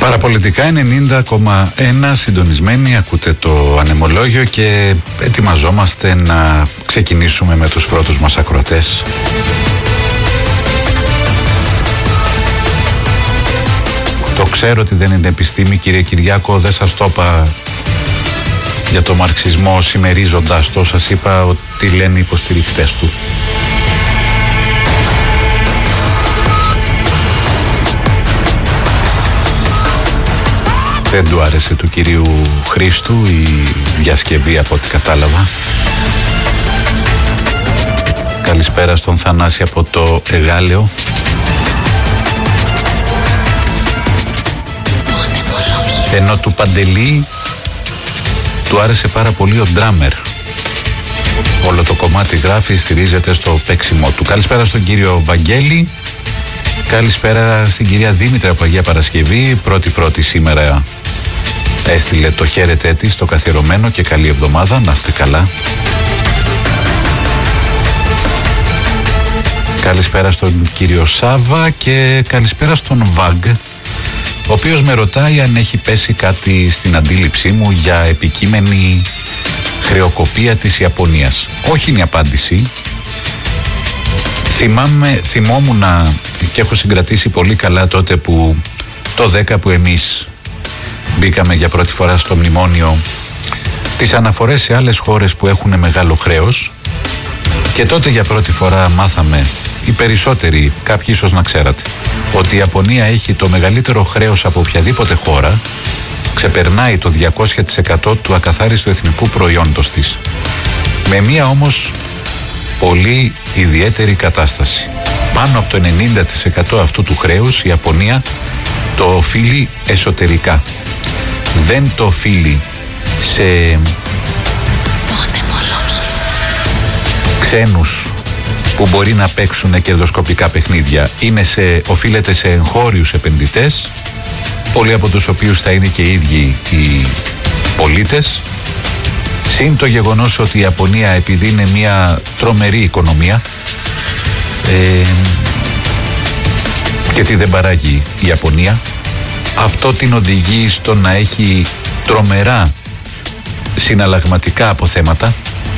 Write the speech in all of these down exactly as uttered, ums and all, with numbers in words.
Παραπολιτικά ενενήντα κόμμα ένα συντονισμένοι, ακούτε το ανεμολόγιο και ετοιμαζόμαστε να ξεκινήσουμε με τους πρώτους μας ακροατές. Το ξέρω ότι δεν είναι επιστήμη, κύριε Κυριάκο, δεν σας το είπα για το μαρξισμό συμμερίζοντας το, σας είπα ότι λένε οι υποστηρικτές του. Δεν του άρεσε του κυρίου Χρήστου η διασκευή από ό,τι κατάλαβα. Καλησπέρα στον Θανάση από το Εγάλεο. Ενώ του Παντελή του άρεσε πάρα πολύ ο ντράμερ. Όλο το κομμάτι, γράφει, στηρίζεται στο παίξιμό του. Καλησπέρα στον κύριο Βαγγέλη. Καλησπέρα στην κυρία Δήμητρα από Αγία Παρασκευή. Πρώτη πρώτη σήμερα έστειλε το χαίρετέ της στο καθιερωμένο και καλή εβδομάδα. Να είστε καλά. Καλησπέρα στον κύριο Σάβα και καλησπέρα στον Βαγ, ο οποίος με ρωτάει αν έχει πέσει κάτι στην αντίληψή μου για επικείμενη χρεοκοπία της Ιαπωνίας. Όχι είναι η απάντηση. Θυμάμαι, θυμόμουν και έχω συγκρατήσει πολύ καλά τότε που το δέκα που εμείς μπήκαμε για πρώτη φορά στο μνημόνιο τις αναφορές σε άλλες χώρες που έχουν μεγάλο χρέος, και τότε για πρώτη φορά μάθαμε, οι περισσότεροι, κάποιοι ίσως να ξέρατε, ότι η Ιαπωνία έχει το μεγαλύτερο χρέος από οποιαδήποτε χώρα, ξεπερνάει το διακόσια τοις εκατό του ακαθάριστου εθνικού προϊόντος της. Με μία όμως πολύ ιδιαίτερη κατάσταση. Πάνω από το ενενήντα τοις εκατό αυτού του χρέους η Ιαπωνία το οφείλει εσωτερικά. Δεν το οφείλει σε ξένους που μπορεί να παίξουν κερδοσκοπικά παιχνίδια. Είναι σε, οφείλεται σε εγχώριους επενδυτές, πολλοί από τους οποίους θα είναι και οι ίδιοι οι πολίτες. Συν το γεγονός ότι η Ιαπωνία, επειδή είναι μια τρομερή οικονομία, ε, και τι δεν παράγει η Ιαπωνία, αυτό την οδηγεί στο να έχει τρομερά συναλλαγματικά αποθέματα,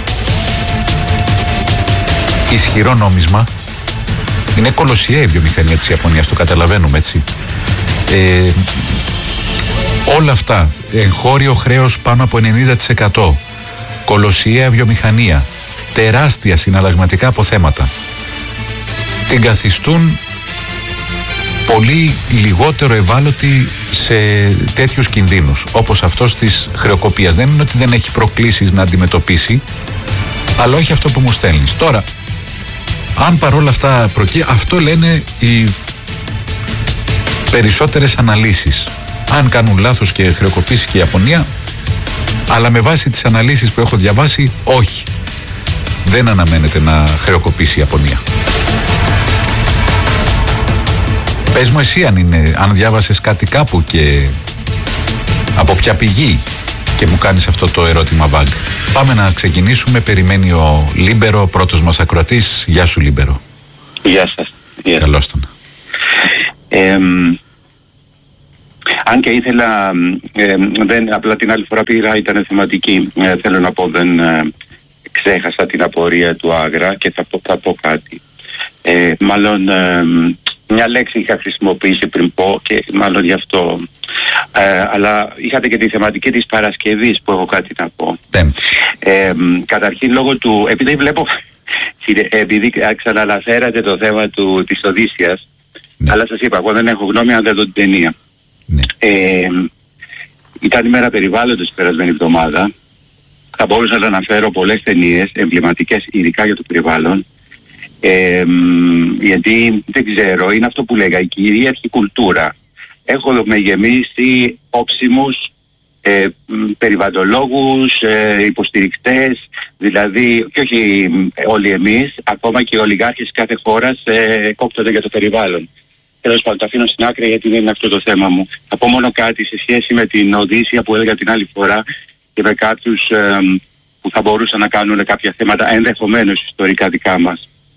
ισχυρό νόμισμα. Είναι κολοσιαία η βιομηχανία της Ιαπωνίας, το καταλαβαίνουμε έτσι. Ε, όλα αυτά, εγχώριο χρέος πάνω από ενενήντα τοις εκατό, κολοσιαία βιομηχανία, τεράστια συναλλαγματικά αποθέματα, την καθιστούν πολύ λιγότερο ευάλωτη σε τέτοιους κινδύνους όπως αυτός της χρεοκοπίας. Δεν είναι ότι δεν έχει προκλήσεις να αντιμετωπίσει, αλλά όχι αυτό που μου στέλνεις. Τώρα, αν παρόλα αυτά προκύει, αυτό λένε οι περισσότερες αναλύσεις. Αν κάνουν λάθος και χρεοκοπήσει και η Ιαπωνία, αλλά με βάση τις αναλύσεις που έχω διαβάσει, όχι. Δεν αναμένεται να χρεοκοπήσει η Ιαπωνία. Πες μου εσύ αν, είναι, αν διάβασες κάτι κάπου και από ποια πηγή και μου κάνεις αυτό το ερώτημα, Βάγκ. Πάμε να ξεκινήσουμε. Περιμένει ο Λίμπερο, πρώτος μας ακροατής. Γεια σου, Λίμπερο. Γεια σας. Καλώς τον. Ε, αν και ήθελα, ε, δεν, απλά την άλλη φορά πήγα, ήταν θεματική. Ε, θέλω να πω, δεν ε, ξέχασα την απορία του Άγρα και θα πω, θα πω κάτι. Ε, μάλλον ε, μια λέξη είχα χρησιμοποιήσει πριν πω και μάλλον γι' αυτό. Ε, αλλά είχατε και τη θεματική της Παρασκευής που έχω κάτι να πω. Ε, καταρχήν λόγω του, επειδή βλέπω, επειδή ξαναναφέρατε το θέμα του, της Οδύσσιας, ναι. Αλλά σας είπα, εγώ δεν έχω γνώμη αν δεν δω την ταινία. Ναι. Ε, ήταν η μέρα περιβάλλοντος την περασμένη εβδομάδα. Θα μπορούσα να αναφέρω πολλές ταινίες εμβληματικές ειδικά για το περιβάλλον. Ε, γιατί δεν ξέρω, είναι αυτό που λέγα, η κυρίαρχη κουλτούρα. Έχω με γεμίσει όψιμους ε, περιβαλλοντολόγους, ε, υποστηρικτές, δηλαδή και όχι όλοι εμείς, ακόμα και οι ολιγάρχες κάθε χώρας ε, κόπτονται για το περιβάλλον. Τέλος πάντων, το αφήνω στην άκρη γιατί δεν είναι αυτό το θέμα μου. Θα πω μόνο κάτι σε σχέση με την Οδύσσια που έλεγα την άλλη φορά και με κάποιους ε, που θα μπορούσαν να κάνουν κάποια θέματα ενδεχομένως ιστορικά δικά μας.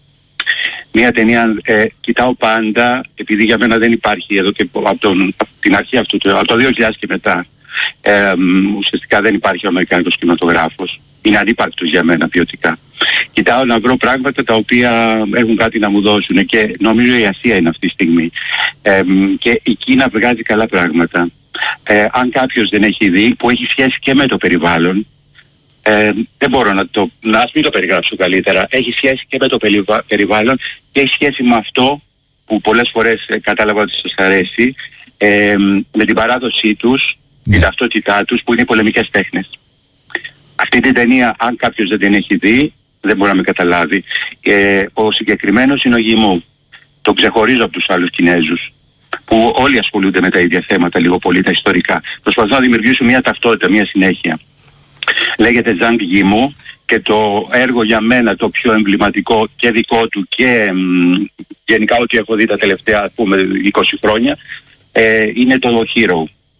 Μια ταινία ε, κοιτάω πάντα, επειδή για μένα δεν υπάρχει εδώ και από, τον, από την αρχή αυτού, από το δύο χιλιάδες και μετά, ε, ουσιαστικά δεν υπάρχει ο αμερικανικός κινηματογράφος. Είναι ανύπαρκτος για μένα ποιοτικά. Κοιτάω να βρω πράγματα τα οποία έχουν κάτι να μου δώσουν και νομίζω η Ασία είναι αυτή τη στιγμή. Ε, και η Κίνα βγάζει καλά πράγματα. Ε, αν κάποιος δεν έχει δει, που έχει σχέση και με το περιβάλλον, ε, δεν μπορώ να το, να ας μην το περιγράψω καλύτερα, έχει σχέση και με το περιβάλλον και έχει σχέση με αυτό που πολλές φορές ε, κατάλαβα ότι σας αρέσει, ε, με την παράδοσή τους, mm. την ταυτότητά τους, που είναι οι πολεμικές τέχνες. Αυτή την ταινία, αν κάποιος δεν την έχει δει, δεν μπορεί να με καταλάβει. Ε, ο συγκεκριμένος είναι ο Γιμού. Τον ξεχωρίζω από τους άλλους Κινέζους, που όλοι ασχολούνται με τα ίδια θέματα, λίγο πολύ τα ιστορικά. Προσπαθούν να δημιουργήσουν μια ταυτότητα, μια συνέχεια. Λέγεται Zhang Yimou και το έργο για μένα το πιο εμβληματικό και δικό του και μ, γενικά ό,τι έχω δει τα τελευταία, ας πούμε, είκοσι χρόνια, ε, είναι το Hero.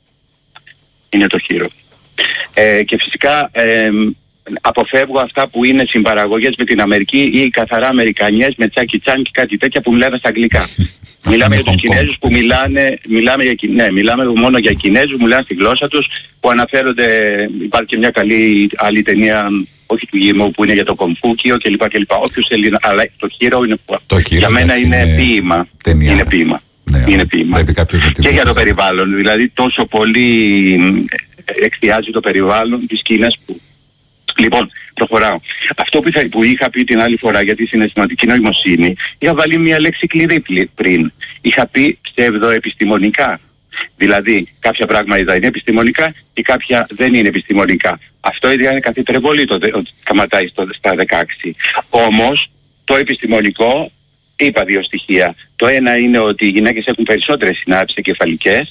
Είναι το Hero. Ε, και φυσικά ε, αποφεύγω αυτά που είναι συμπαραγωγές με την Αμερική ή καθαρά Αμερικανιές με Τσάκι Τσάν και κάτι τέτοια που μιλάνε στα αγγλικά. Μιλάμε για τους Κινέζους που μιλάνε, μιλάμε, για, ναι, μιλάμε μόνο για Κινέζους που μιλάνε στη γλώσσα τους, που αναφέρονται, υπάρχει και μια καλή άλλη ταινία, όχι του Γιμού, που είναι για το Κομφούκιο κλπ. κλπ. Όποιος θέλει, αλλά το Hero είναι, το για μένα είναι, είναι ποίημα. Ταινία. Είναι ποίημα. Ναι, είναι ποίημα. Και για το περιβάλλον, δηλαδή τόσο πολύ εκθιάζει το περιβάλλον της Κίνας που... Λοιπόν, προχωράω. Αυτό που, θα, που είχα πει την άλλη φορά για τη συναισθηματική νοημοσύνη, είχα βάλει μια λέξη κλειδί πριν. Είχα πει ψευδοεπιστημονικά. Δηλαδή, κάποια πράγματα είναι επιστημονικά και κάποια δεν είναι επιστημονικά. Αυτό είναι καθ' υπερβολή το ότι σταματάει στα δεκαέξι. Όμως, το επιστημονικό, είπα δύο στοιχεία. Το ένα είναι ότι οι γυναίκες έχουν περισσότερες συνάψεις εγκεφαλικές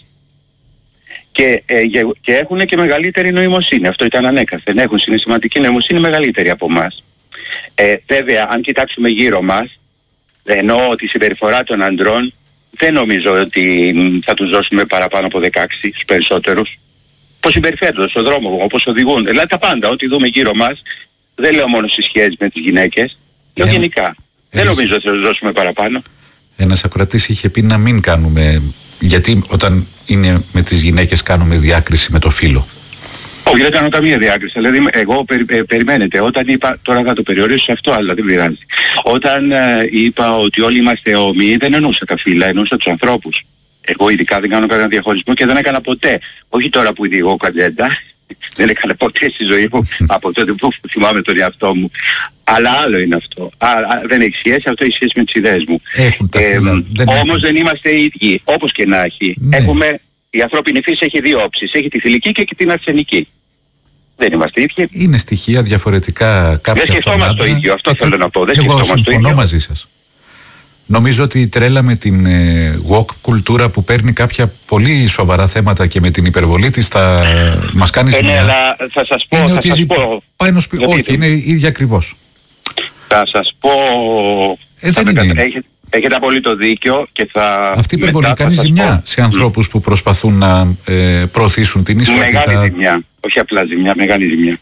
και, ε, και έχουν και μεγαλύτερη νοημοσύνη. Αυτό ήταν ανέκαθεν. Έχουν συναισθηματική νοημοσύνη μεγαλύτερη από εμάς. Ε, βέβαια, αν κοιτάξουμε γύρω μας, εννοώ τη συμπεριφορά των αντρών, δεν νομίζω ότι θα τους δώσουμε παραπάνω από δεκαέξι στους περισσότερους. Πώς συμπεριφέρονται στον δρόμο, όπως οδηγούν. Δηλαδή τα πάντα, ό,τι δούμε γύρω μας, δεν λέω μόνο στις σχέσεις με τις γυναίκες, λέω γενικά. Δεν νομίζω ότι θα τους δώσουμε παραπάνω. Ένας ακροατής είχε πει να μην κάνουμε, γιατί όταν είναι με τις γυναίκες κάνουμε διάκριση με το φύλο. Όχι, δεν κάνω καμία διάκριση. Δηλαδή, εγώ περι, ε, περιμένετε, όταν είπα, τώρα θα το περιορίσω σε αυτό, αλλά δεν πειράζει. Όταν ε, είπα ότι όλοι είμαστε όμοιοι, δεν εννοούσα τα φύλλα, εννοούσα τους ανθρώπους. Εγώ ειδικά δεν κάνω κανένα διαχωρισμό και δεν έκανα ποτέ. Όχι τώρα που είμαι εγώ καντζέντα, δεν έκανα ποτέ στη ζωή μου, από τότε που θυμάμαι τον εαυτό μου. Αλλά άλλο είναι αυτό. Α, α, δεν έχει σχέση, αυτό έχει σχέση με τις ιδέες μου. Ε, δεν όμως έχουν. Δεν είμαστε οι ίδιοι, όπως και να έχει. Ναι. Έχουμε, η ανθρώπινη φύση έχει δύο όψεις, έχει τη θηλυκή και την αρσενική. Δεν είμαστε ίδιοι. Είναι στοιχεία διαφορετικά κάποια. Δεν σκεφτόμαστε το ίδιο, αυτό ε, θέλω να πω. Δεν εγώ συμφωνώ μαζί σας. Νομίζω ότι η τρέλα με την ε, woke κουλτούρα που παίρνει κάποια πολύ σοβαρά θέματα και με την υπερβολή της θα μας κάνει ζημιά. Ναι, αλλά θα σας πω... Είναι θα ότι σας ζει... πω... πάει να πει, όχι, είναι ίδια ακριβώς. Θα σας πω... Ε, δεν θα είναι. Έχετε, έχετε απόλυτο δίκιο και θα... Αυτή η υπερβολή κάνει ζημιά πω... σε ανθρώπους mm. που προσπαθούν να ε, προωθήσουν την ισότητα. Μεγάλη ζημιά, όχι απλά ζημιά, μεγάλη ζημιά.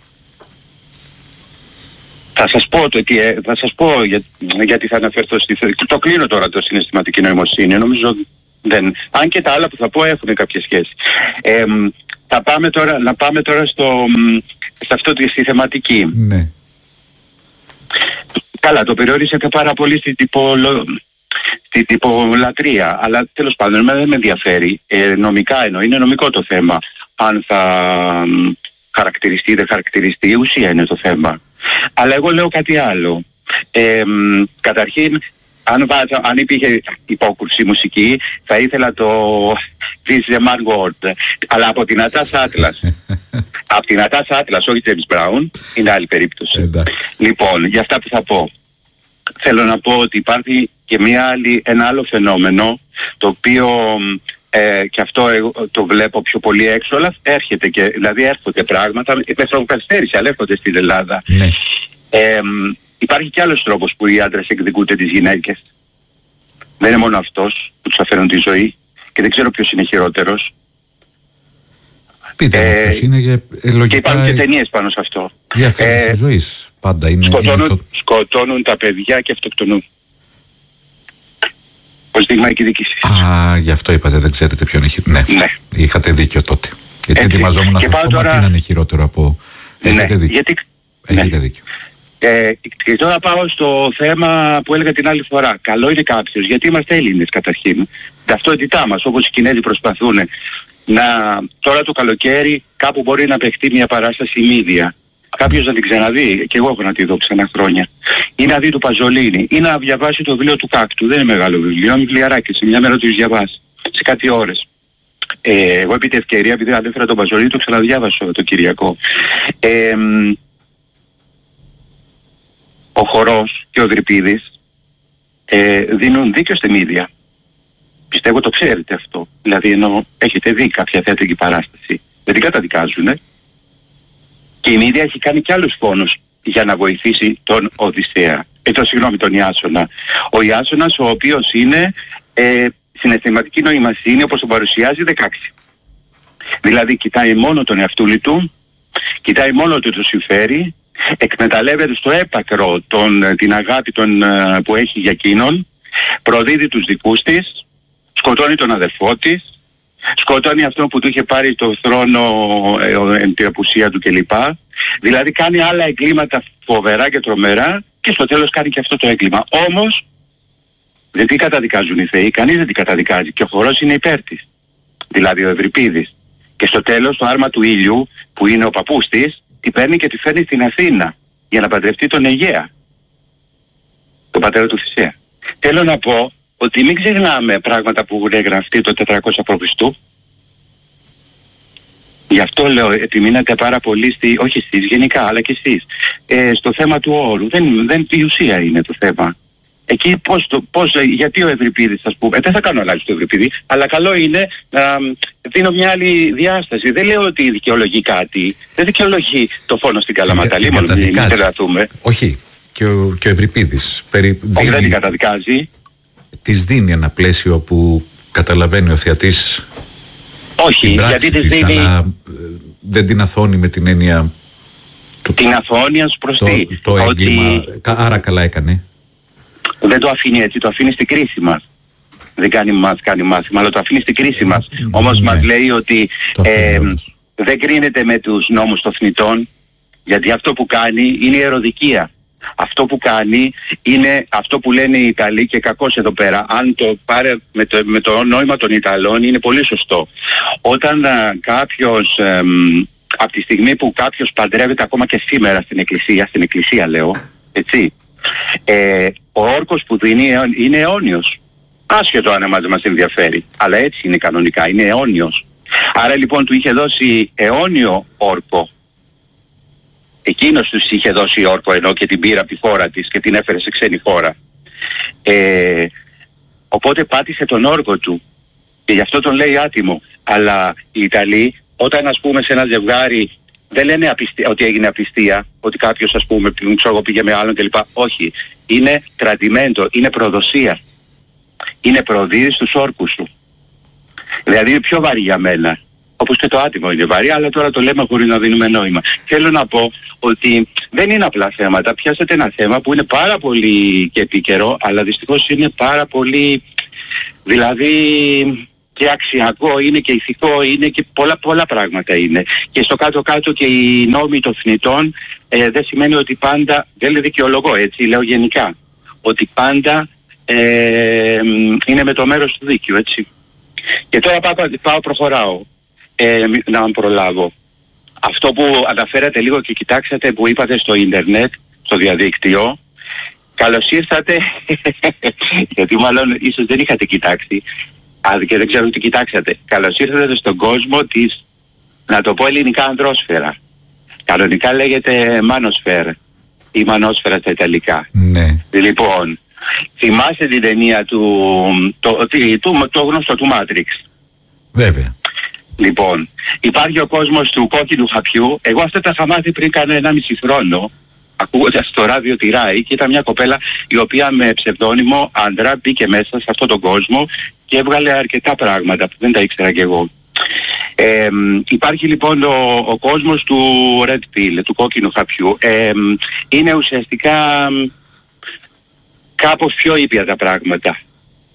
Θα σας πω, το, τι, θα σας πω για, γιατί θα αναφερθώ στη θέση. Το κλείνω τώρα το συναισθηματική νοημοσύνη. Νομίζω δεν... Αν και τα άλλα που θα πω έχουν κάποια σχέση. Ε, θα πάμε τώρα, να πάμε τώρα στο, σε αυτό στη θεματική. Ναι. Καλά, το περιορίσατε πάρα πολύ στην τυπολο... στη τυπολατρεία. Αλλά τέλος πάντων, εμένα δεν με ενδιαφέρει. Ε, νομικά εννοώ, είναι νομικό το θέμα. Αν θα χαρακτηριστεί ή δεν χαρακτηριστεί, η ουσία είναι το θέμα. Αλλά εγώ λέω κάτι άλλο. Ε, καταρχήν, αν, βάζα, αν υπήρχε υπόκρουση μουσική, θα ήθελα το This is the Man World. Αλλά από την Natasha Atlas. Από την Natasha Atlas, όχι James Brown, είναι άλλη περίπτωση. Λοιπόν, για αυτά που θα πω. Θέλω να πω ότι υπάρχει και μια άλλη, ένα άλλο φαινόμενο, το οποίο... Ε, και αυτό εγώ το βλέπω πιο πολύ έξω, αλλά έρχεται και, δηλαδή έρχονται πράγματα, με καθυστέρηση, αλλά έρχονται στην Ελλάδα. Ναι. Ε, υπάρχει και άλλος τρόπος που οι άντρες εκδικούνται τις γυναίκες. Δεν είναι μόνο αυτός που τους αφαιρούν τη ζωή και δεν ξέρω ποιος είναι χειρότερος. Πείτε ε, ποιος είναι και ε, λογικά... Και υπάρχουν και ταινίες πάνω σε αυτό. Η αφαίρεση ε, ζωής πάντα είναι... Σκοτώνουν, είναι το... σκοτώνουν τα παιδιά και αυτοκτονούν. Ως δείγμα εκδίκησης. Α, γι' αυτό είπατε, δεν ξέρετε ποιον έχει. Ναι, ναι. Είχατε δίκιο τότε. Γιατί έτσι. ετοιμαζόμουν να σας πω, τώρα... μα τι να είναι χειρότερο από... Έχετε ναι, δίκιο. Γιατί... Έχετε ναι. δίκιο. Ε, και τώρα πάω στο θέμα που έλεγα την άλλη φορά. Καλό είναι κάποιος, γιατί είμαστε Έλληνες καταρχήν. Ταυτότητά μας, όπως οι Κινέζοι προσπαθούν να... Τώρα το καλοκαίρι κάπου μπορεί να παιχτεί μια παράσταση μύδια. Κάποιος να την ξαναδεί, και εγώ έχω να τη δω ξανά χρόνια. Ή να δει του Παζολίνη, ή να διαβάσει το βιβλίο του Κάκτου. Δεν είναι μεγάλο βιβλίο, είναι βιβλιαράκι, σε μια μέρα το διαβάσει. Σε κάτι ώρες. Ε, εγώ επί την ευκαιρία, επειδή ανέφερα τον Παζολίνη, το ξαναδιάβασα το Κυριακό. Ε, ο Χορός και ο Δρυπίδης ε, δίνουν δίκιο στη μύδια. Πιστεύω το ξέρετε αυτό. Δηλαδή ενώ έχετε δει κάποια θεατρική παράσταση. Δεν την καταδικάζουνε. Και η μύδια έχει κάνει και άλλους φόνους για να βοηθήσει τον Οδυσσέα. Ε, το συγγνώμη, τον Ιάσονα. Ο Ιάσονας, ο οποίος είναι ε, συναισθηματική νοημοσύνη, όπως τον παρουσιάζει, δεκαέξι. Δηλαδή κοιτάει μόνο τον εαυτούλη του, κοιτάει μόνο ότι το συμφέρει, εκμεταλλεύεται στο έπακρο τον, την αγάπη τον, που έχει για εκείνον, προδίδει τους δικούς της, σκοτώνει τον αδερφό της, σκοτώνει αυτόν που του είχε πάρει το θρόνο ε, εν την απουσία του κλπ. Δηλαδή κάνει άλλα εγκλήματα φοβερά και τρομερά και στο τέλος κάνει και αυτό το έγκλημα. Όμως δεν την καταδικάζουν οι θεοί, κανείς δεν την καταδικάζει και ο Χορός είναι υπέρ της. Δηλαδή ο Ευρυπίδης. Και στο τέλος το άρμα του ήλιου που είναι ο παππούς της, τη παίρνει και τη φέρνει στην Αθήνα για να παντρευτεί τον Αιγαία, τον πατέρα του Θησέα. Θέλω να πω ότι μην ξεχνάμε πράγματα που έχουν γραφτεί το τετρακόσια προ Χριστού. Γι' αυτό λέω, επιμείνατε πάρα πολύ, στη, όχι εσείς γενικά, αλλά και εσείς, ε, στο θέμα του όρου. Δεν, δεν η ουσία είναι το θέμα. Εκεί πώς, το, πώς γιατί ο Ευρυπίδης, ας πούμε, ε, δεν θα κάνω αλλάξει το Ευρυπίδη, αλλά καλό είναι να δίνω μια άλλη διάσταση. Δεν λέω ότι δικαιολογεί κάτι, δεν δικαιολογεί το φόνο στην Καλαμάτα, λίγο να μην τρελαθούμε. Όχι, και ο, και ο Ευρυπίδης. Περι, δίνει, δεν την καταδικάζει. Της δίνει ένα πλαίσιο που καταλαβαίνει ο θεατής. Όχι, γιατί της δίνει... Αλλά δεν την αθώνει με την έννοια... Του, την αθώνει ως προς το, τι. Το έγκλημα, ότι... άρα καλά έκανε. Δεν το αφήνει έτσι, το αφήνει στην κρίση μας. Δεν κάνει μας, κάνει μάθημα, αλλά το αφήνει στην κρίση μας. Mm, όμως ναι. Μας λέει ότι ε, δεν κρίνεται με τους νόμους των θνητών, γιατί αυτό που κάνει είναι η ερωδικία. Αυτό που κάνει είναι αυτό που λένε οι Ιταλοί και κακώς εδώ πέρα. Αν το πάρε με το, με το νόημα των Ιταλών είναι πολύ σωστό. Όταν α, κάποιος, ε, από τη στιγμή που κάποιος παντρεύεται ακόμα και σήμερα στην εκκλησία, στην εκκλησία λέω, έτσι, ε, ο όρκος που δίνει είναι αιώνιος. Άσχετο αν εμάς δεν μας ενδιαφέρει, αλλά έτσι είναι κανονικά, είναι αιώνιος. Άρα λοιπόν του είχε δώσει αιώνιο όρκο. Εκείνος τους είχε δώσει όρκο ενώ και την πήρε από τη χώρα της και την έφερε σε ξένη χώρα. Ε, οπότε πάτησε τον όρκο του και γι' αυτό τον λέει άτιμο. Αλλά οι Ιταλοί όταν ας πούμε σε ένα ζευγάρι δεν λένε απιστία, ότι έγινε απιστία, ότι κάποιος ας πούμε ξέρω, πήγε με άλλον κλπ. Όχι. Είναι tradimento, είναι προδοσία. Είναι προδίδεις τους όρκους σου. Δηλαδή είναι πιο βαρύ για μένα. Όπως και το άτιμο είναι βαρύ, αλλά τώρα το λέμε χωρίς να δίνουμε νόημα. Θέλω να πω ότι δεν είναι απλά θέματα. Πιάσατε ένα θέμα που είναι πάρα πολύ και επίκαιρο, αλλά δυστυχώς είναι πάρα πολύ, δηλαδή και αξιακό, είναι και ηθικό, είναι και πολλά πολλά πράγματα είναι. Και στο κάτω-κάτω και οι νόμοι των θνητών ε, δεν σημαίνει ότι πάντα, δεν λέω δικαιολογώ έτσι, λέω γενικά, ότι πάντα ε, είναι με το μέρος του δίκαιου, έτσι. Και τώρα πάω, πάω προχωράω. Ε, να προλάβω. Αυτό που αναφέρατε λίγο και κοιτάξατε που είπατε στο ίντερνετ, στο διαδίκτυο, καλώς ήρθατε, γιατί μάλλον ίσως δεν είχατε κοιτάξει, αλλά και δεν ξέρω τι κοιτάξατε. Καλώς ήρθατε στον κόσμο της, να το πω ελληνικά, ανδρόσφαιρα. Κανονικά λέγεται μάνοσφαιρα ή μανόσφαιρα στα Ιταλικά. Ναι. Λοιπόν, θυμάστε την ταινία του, το, το, το γνωστό του Matrix. Βέβαια. Λοιπόν, υπάρχει ο κόσμος του κόκκινου χαπιού. Εγώ αυτά τα είχα μάθει πριν κάνω ένα μισή χρόνο, ακούγοντας στο ράδιο τη Ράη, και ήταν μια κοπέλα η οποία με ψευδόνυμο άντρα μπήκε μέσα σε αυτόν τον κόσμο και έβγαλε αρκετά πράγματα που δεν τα ήξερα κι εγώ. Ε, υπάρχει λοιπόν ο, ο κόσμος του Red Pill, του κόκκινου χαπιού. Ε, είναι ουσιαστικά κάπως πιο ήπια τα πράγματα.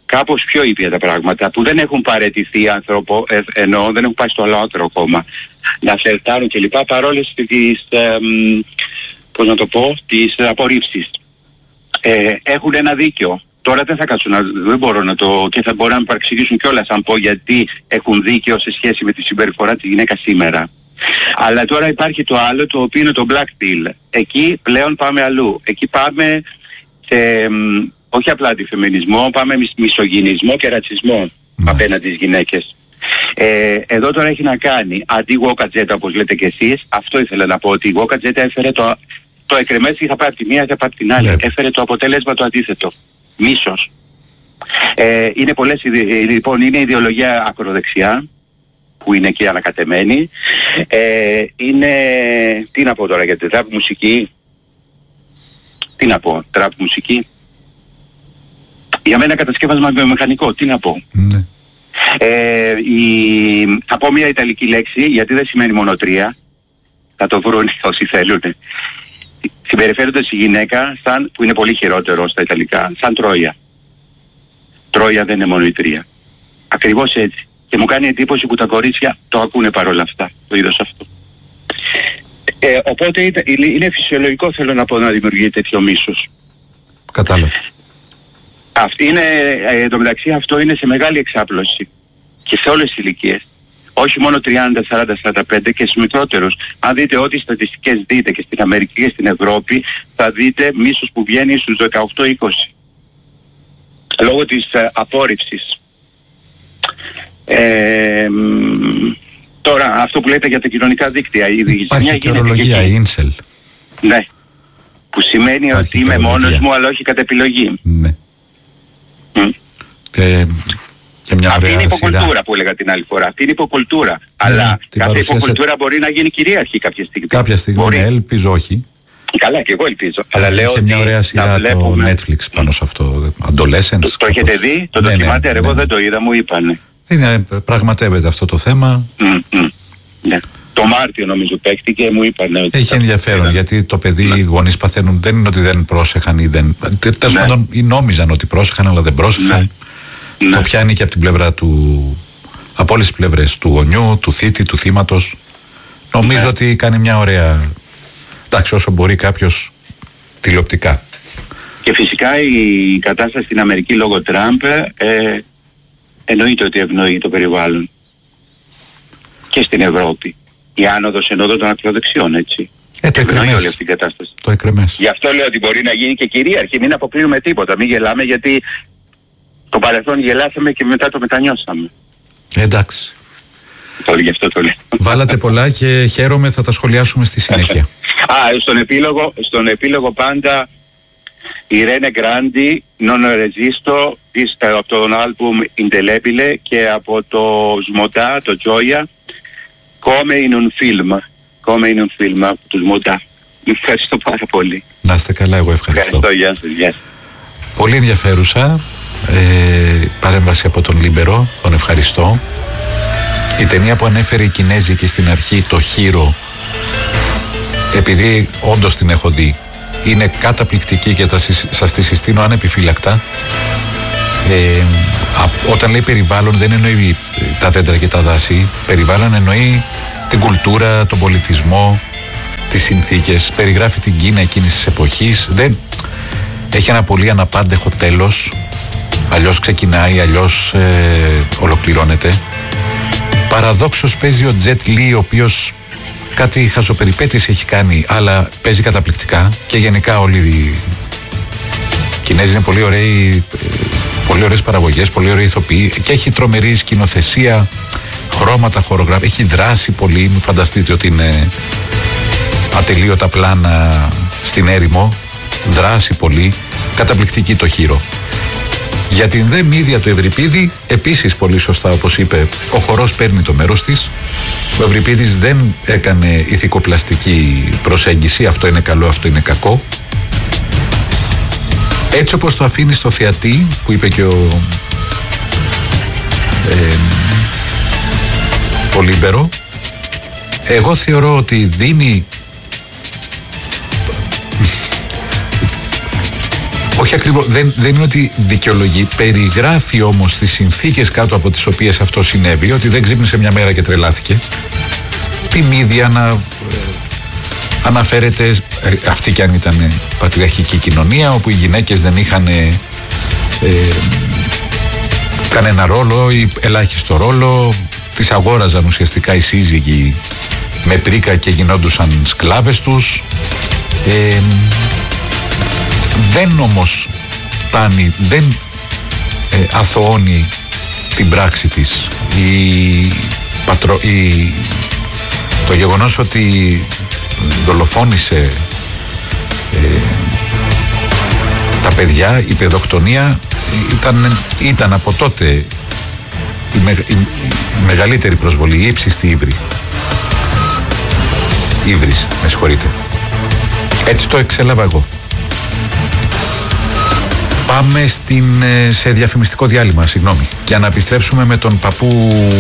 κάπως πιο ήπια τα πράγματα, που δεν έχουν παραιτηθεί άνθρωπο, ε, ενώ δεν έχουν πάει στο αλότερο κόμμα, να φερτάρουν κλπ. Παρόλες τις, ε, πώς να το πω, τις απορρίψεις. Ε, έχουν ένα δίκιο. Τώρα δεν θα κάτσουν, να, δεν μπορώ να το, και θα μπορώ να μου παρεξηγήσουν κιόλας αν πω γιατί έχουν δίκιο σε σχέση με τη συμπεριφορά της γυναίκας σήμερα. Αλλά τώρα υπάρχει το άλλο, το οποίο είναι το black deal. Εκεί πλέον πάμε αλλού. Εκεί πάμε σε, όχι απλά αντιφεμινισμό, πάμε μισογυνισμό και ρατσισμό απέναντι στις γυναίκες. Ε, εδώ τώρα έχει να κάνει, αντί woke agenda όπως λέτε και εσείς, αυτό ήθελα να πω, ότι η woke agenda έφερε το, το εκρεμές, είχα πάει από τη μία, είχα πάει από την άλλη, yeah. έφερε το αποτέλεσμα το αντίθετο. Μίσος. Ε, είναι πολλές, λοιπόν, είναι ιδεολογία ακροδεξιά, που είναι και ανακατεμένη. Ε, είναι, τι να πω τώρα για την τραπ μουσική, τι να πω, τραπ μουσική. Για μένα κατασκεύασμα βιομηχανικό, τι να πω. Mm. Ε, η, θα πω μια ιταλική λέξη, γιατί δεν σημαίνει μόνο τρία, θα το βρουν όσοι θέλουν. Συμπεριφέρονται στη γυναίκα, σαν, που είναι πολύ χειρότερο στα ιταλικά, σαν Τρόια. Τρόια δεν είναι μόνο η τρία. Ακριβώς έτσι. Και μου κάνει εντύπωση που τα κορίτσια το ακούνε παρόλα αυτά, το είδος αυτό. Ε, οπότε είναι, είναι φυσιολογικό, θέλω να πω, να δημιουργεί τέτοιο μίσος. Κατάλαβα. Αυτή είναι, ε, εν τω μεταξύ αυτό είναι σε μεγάλη εξάπλωση και σε όλες τις ηλικίες. Όχι μόνο τριάντα, σαράντα, σαράντα πέντε και στους μικρότερους. Αν δείτε ό,τι στατιστικές δείτε και στην Αμερική και στην Ευρώπη, θα δείτε μίσος που βγαίνει στους δεκαοκτώ είκοσι. Λόγω της ε, απόρριψης. Ε, τώρα αυτό που λέτε για τα κοινωνικά δίκτυα, η υπάρχει και ορολογία, η Incel. Ναι. Που σημαίνει υπάρχει ότι είμαι μόνος μου, αλλά όχι κατά επιλογή. Ναι. Mm. Και, και μια αυτή είναι η υποκουλτούρα σειρά που έλεγα την άλλη φορά. Αυτή είναι η υποκουλτούρα. Ναι, αλλά κάθε υποκουλτούρα μπορεί να γίνει κυρίαρχη κάποια στιγμή. Κάποια στιγμή, μπορεί. Ναι, ελπίζω όχι. Καλά, και εγώ ελπίζω. Αλλά λέω είχε μια ωραία σειρά βλέπουμε... το Netflix πάνω σε αυτό. Adolescence. Το, το έχετε δει, το ντοκιμάντερ, ναι, ναι, εγώ ναι. δεν το είδα, μου είπανε. Είναι, πραγματεύεται αυτό το θέμα. Mm, mm, ναι. Το Μάρτιο νομίζω παίχτηκε, μου είπανε ότι... Έχει ενδιαφέρον ήταν... γιατί το παιδί, ναι. οι γονείς παθαίνουν, δεν είναι ότι δεν πρόσεχαν ή δεν... Τέλος ναι. πάντων, ή νόμιζαν ότι πρόσεχαν αλλά δεν πρόσεχαν. Ναι. Το πιάνει και από την πλευρά του... από όλες τις πλευρές, του γονιού, του θήτη, του θύματος. Νομίζω ναι. ότι κάνει μια ωραία... Εντάξει, όσο μπορεί κάποιος τηλεοπτικά. Και φυσικά η κατάσταση στην Αμερική λόγω Τραμπ ε, εννοείται ότι ευνοεί το περιβάλλον. Και στην Ευρώπη. Η άνοδος ενόδο των ακροδεξιών, έτσι. Ε, το ευνοεί όλη αυτή την κατάσταση. Το εκρεμές. Γι' αυτό λέω ότι μπορεί να γίνει και κυρίαρχη, μην αποκλείουμε τίποτα, μην γελάμε, γιατί το παρελθόν γελάσαμε και μετά το μετανιώσαμε. Ε, εντάξει. Τώρα γι' αυτό το λέω. Βάλατε πολλά και χαίρομαι, θα τα σχολιάσουμε στη συνέχεια. Α, στον επίλογο, στον επίλογο πάντα η Ρένε Γκράντι, Non Resisto, από τον άλμπουμ Indelebile και από το Σμοντά, το Gioia, Come in un film. Come in un film από το Σμοντά. Ευχαριστώ πάρα πολύ. Να είστε καλά, εγώ ευχαριστώ. Ευχαριστώ, γεια σας, γεια σας. Πολύ ενδιαφέρουσα ε, παρέμβαση από τον Λίμπερο, τον ευχαριστώ. Η ταινία που ανέφερε η Κινέζικη στην αρχή, το Hero, επειδή όντως την έχω δει, είναι καταπληκτική και τα, σας τη συστήνω ανεπιφύλακτα. Ε, α, όταν λέει περιβάλλον δεν εννοεί τα δέντρα και τα δάση. Περιβάλλον εννοεί την κουλτούρα, τον πολιτισμό, τις συνθήκες. Περιγράφει την Κίνα εκείνης της εποχής. Δεν, έχει ένα πολύ αναπάντεχο τέλος. Αλλιώς ξεκινάει, αλλιώς ε, ολοκληρώνεται. Παραδόξως παίζει ο Τζετ Λι, ο οποίος κάτι χαζοπεριπέτειες έχει κάνει, αλλά παίζει καταπληκτικά. Και γενικά όλοι οι Κινέζοι είναι πολύ ωραίοι, πολύ ωραίες παραγωγές, πολύ ωραίοι ηθοποιοί και έχει τρομερή σκηνοθεσία, χρώματα, χορογράφη, έχει δράσει πολύ. Μην φανταστείτε ότι είναι ατελείωτα πλάνα στην έρημο, δράσει πολύ, καταπληκτική το Hero. Για την δε μύδια του Ευρυπίδη, επίσης πολύ σωστά όπως είπε, ο χορός παίρνει το μέρος της. Ο Ευρυπίδης δεν έκανε ηθικοπλαστική προσέγγιση, αυτό είναι καλό, αυτό είναι κακό. Έτσι όπως το αφήνει στο θεατή, που είπε και ο, ε, ο Λίμπερο, εγώ θεωρώ ότι δίνει Όχι ακριβώς, δεν, δεν είναι ότι δικαιολογεί, περιγράφει όμως τις συνθήκες κάτω από τις οποίες αυτό συνέβη, ότι δεν ξύπνησε μια μέρα και τρελάθηκε. Την ίδια να ε, αναφέρεται, ε, αυτή κι αν ήταν πατριαρχική κοινωνία, όπου οι γυναίκες δεν είχαν ε, ε, κανένα ρόλο ή ελάχιστο ρόλο, τις αγόραζαν ουσιαστικά οι σύζυγοι με πρίκα και γινόντουσαν σκλάβες τους. Ε, δεν όμως φτάνει, δεν ε, αθωώνει την πράξη της η, πατρο, η, το γεγονός ότι δολοφόνησε ε, τα παιδιά, η παιδοκτονία ήταν, ήταν από τότε η, με, η, η μεγαλύτερη προσβολή, η ύψιστη ύβρη. Ύβρης, με συγχωρείτε. Έτσι το εξέλαβα εγώ. Πάμε στην, σε διαφημιστικό διάλειμμα, συγγνώμη, για να επιστρέψουμε με τον παππού